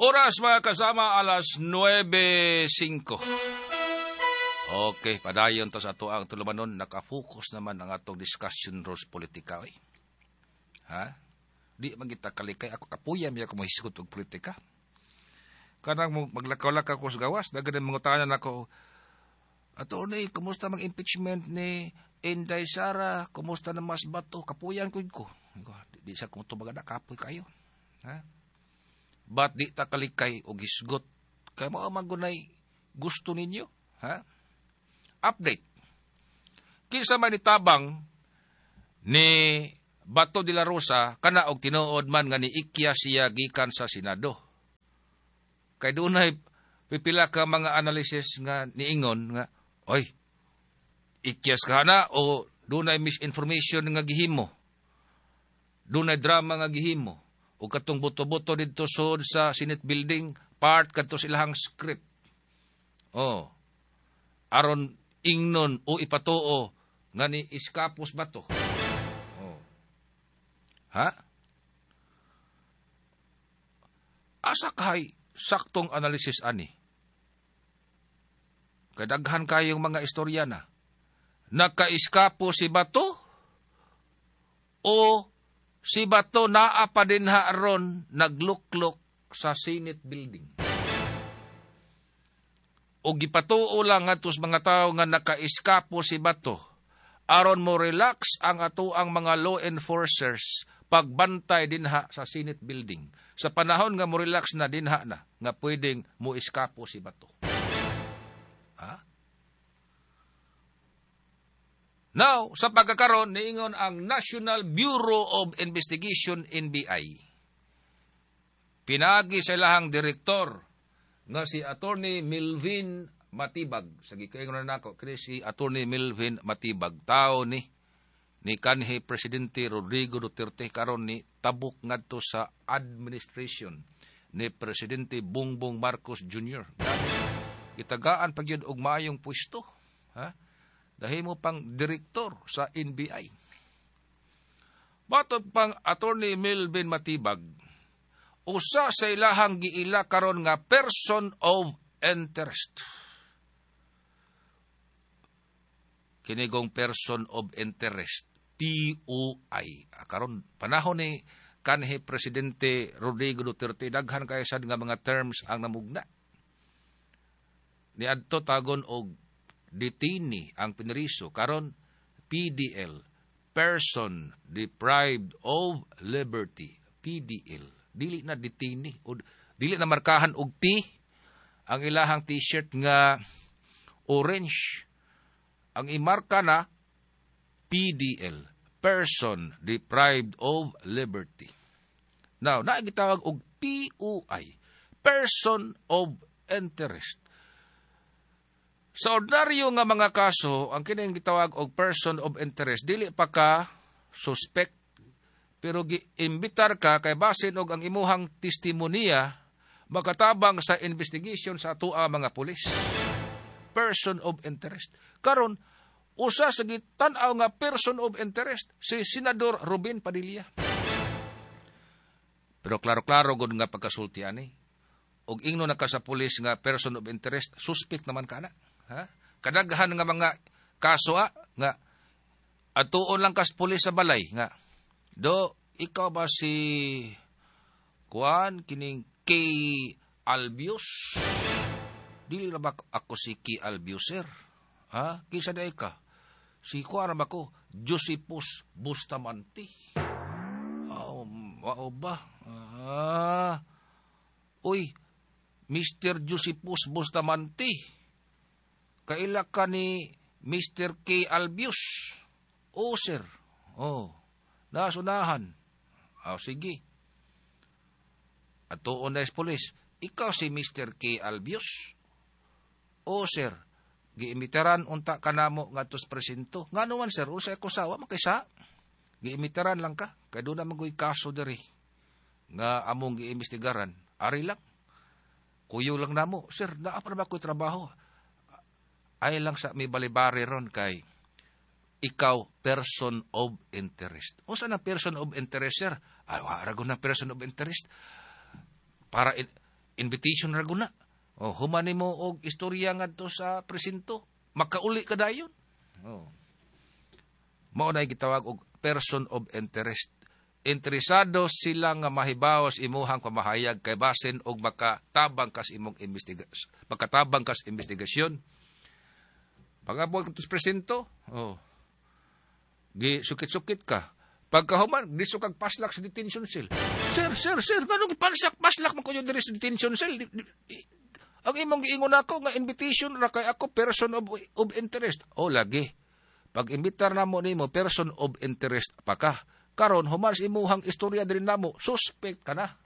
Oras mga kasama, alas 9:05. Okay, padayon to sa ato ang tulumanon. Nakafocus naman ang atong discussion rules politika. Ha? Di magita kalikay. Ako kapuyam niya kung mahisgot og politika. Kanang maglakaw-lakaw ko sa gawas. Naganin mangutanan ako, Atty, kumusta mag-impeachment ni Inday Sara? Kumusta na mas bato? Kapuyan ko. Di sa kung tumagana, kapoy kayo. Ha? Ba't di ta kalikay o gisgot? Kaya mo magunay gusto ninyo? Ha? Update. Kinsa man itabang ni Bato de la Rosa, kana og tinuod man nga niikya siya gikan sa Senado. Kay dunay pipila ka mga analysis nga niingon nga, oy, ikyas ka na o dunay misinformation nga gihimo. Dunay drama nga gihimo. O katong buto-buto dito sa Senate building, part kadto silahang script. Oh. Aron ingnon o ipatuo nga ni Iskapos Bato. Oh. Ha? Asa kay saktong analysis ani? Kadaghan kayong mga istorya na. Nakaiskapo si Bato o si Bato naa pa din haron nagluklok sa Senate building. O gipatuo lang atos mga tao nga nakaiskapo si Bato aron mo relax ang ato ang mga law enforcers pagbantay dinha sa Senate building. Sa panahon nga mo relax na dinha na nga pwedeng mo iskapo si Bato. Ha? Now, sa pagkakaroon, niingon ang National Bureau of Investigation, NBI. Pinagi sa ilahang direktor nga si Atty. Melvin Matibag. Sa gikaingon na nako, si Atty. Melvin Matibag. Tao ni kanhi Presidente Rodrigo Duterte karon ni tabok ngadto sa administration ni Presidente Bongbong Marcos Jr. Itagaan pa gyud og maayong pwesto. Ha? Dahil mo pang direktor sa NBI. Matod pang Atty. Melvin Matibag, usa sa ilahang giila karon nga person of interest. Kinigong person of interest, POI. Karon panahon ni kanhi Presidente Rodrigo Duterte, daghan kay sad nga mga terms ang namugna. Niadto tagon og detainee ang piniriso. Karon PDL, person deprived of liberty. PDL. Dili na detainee. O dili na markahan og T. Ang ilahang t-shirt nga orange. Ang imarka na PDL, person deprived of liberty. Now, naagitawag og POI, person of interest. Sa ordinaryo nga mga kaso, ang kining gitawag og person of interest, dili pa ka suspect, pero giimbitar ka kay basin og ang imuhang testimonya makatabang sa investigation sa atua mga pulis. Person of interest. Karon, usa sa gitan-aw nga person of interest, si Senador Robin Padilla. Pero klaro-klaro gud nga pagkasulti ani. Og ingno na ka sa pulis nga person of interest, suspect naman ka na. Ha? Kadaghan nga mga kaso nga atuon lang kas pulis sa balay nga ikaw ba si kuan kining K. Albius? Dili na ba ako si K. Albius, sir? Ha? Kisa na ka? Si kuan ba ko? Josephus Bustamante. Wao ba? Uy, Mr. Josephus Bustamante. Kaila ka ni Mr. K. Albius. Oh, sir. Oh, nasunahan. Sige. At tuon na polis. Ikaw si Mr. K. Albius? Oh, sir. Giimitaran unta ka namo nga tos presinto. Nga naman, sir, usay ko sawa, makisa. Giimitaran lang ka. Kaya doon naman ko'y kaso diri. Nga among giimbestigaran. Ari lang. Kuyo lang namo. Sir, naapa na ba ko'y trabaho? Ay lang sa may balibari ron kay ikaw person of interest. O saan ang person of interest, sir? Aragon ng person of interest. Para invitation ra guna. Human mo og istorya ngadto sa presinto. Makauli ka dayon. Mao na gitawag og person of interest. Interesado sila nga mahibawas imuhang pamahayag kay basin og makatabang kas investigasyon. Pag-abot ka sa presinto, sukit-sukit ka. Pagkahuman, diso kag paslak sa detention cell. Sir, ganun paslak mo ko yung sa detention cell. Ang imong giingon ako nga invitation ra kay ako person of interest. Lagi. Pag imbitar namo nimo person of interest pa ka. Karon human sa imuhang istorya diri namo, suspect ka na.